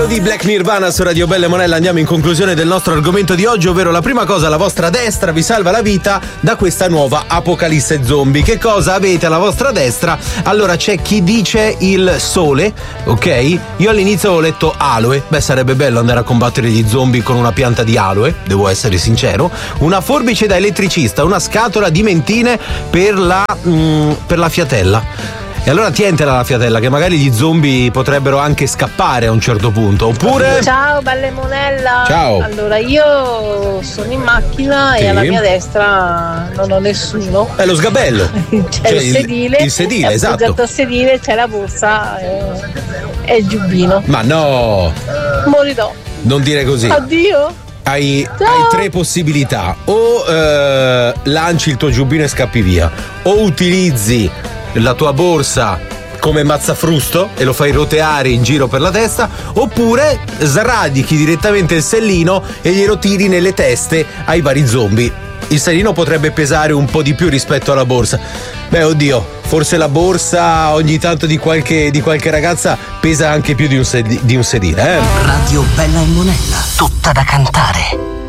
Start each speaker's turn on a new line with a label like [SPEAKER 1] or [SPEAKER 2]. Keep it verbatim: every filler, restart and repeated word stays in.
[SPEAKER 1] Di Black Nirvana su Radio Bella e Monella. Andiamo in conclusione del nostro argomento di oggi, ovvero la prima cosa, la vostra destra vi salva la vita da questa nuova apocalisse zombie. Che cosa avete alla vostra destra? Allora, c'è chi dice il sole, ok? Io all'inizio avevo letto aloe. Beh, sarebbe bello andare a combattere gli zombie con una pianta di aloe, devo essere sincero. Una forbice da elettricista, una scatola di mentine per la mm, per la fiatella. E allora tientela la fiatella, che magari gli zombie potrebbero anche scappare a un certo punto. Oppure...
[SPEAKER 2] Ciao belle Monella.
[SPEAKER 1] Ciao.
[SPEAKER 2] Allora io sono in macchina
[SPEAKER 1] Sì.
[SPEAKER 2] e alla mia destra non ho nessuno.
[SPEAKER 1] È lo sgabello.
[SPEAKER 2] C'è
[SPEAKER 1] Cioè,
[SPEAKER 2] il sedile.
[SPEAKER 1] Il sedile,
[SPEAKER 2] è
[SPEAKER 1] esatto.
[SPEAKER 2] appoggiato al sedile, c'è la borsa e, e il giubbino.
[SPEAKER 1] Ma no,
[SPEAKER 2] Morirò.
[SPEAKER 1] non dire così.
[SPEAKER 2] Addio.
[SPEAKER 1] Hai, hai tre possibilità. O eh, lanci il tuo giubbino e scappi via, o utilizzi la tua borsa come mazzafrusto e lo fai roteare in giro per la testa, oppure sradichi direttamente il sellino e glielo tiri nelle teste ai vari zombie. Il sellino potrebbe pesare un po' di più rispetto alla borsa. Beh, oddio, forse la borsa ogni tanto di qualche, di qualche ragazza pesa anche più di un, sedi- di un sedile, eh?
[SPEAKER 3] Radio Bella e Monella, tutta da cantare.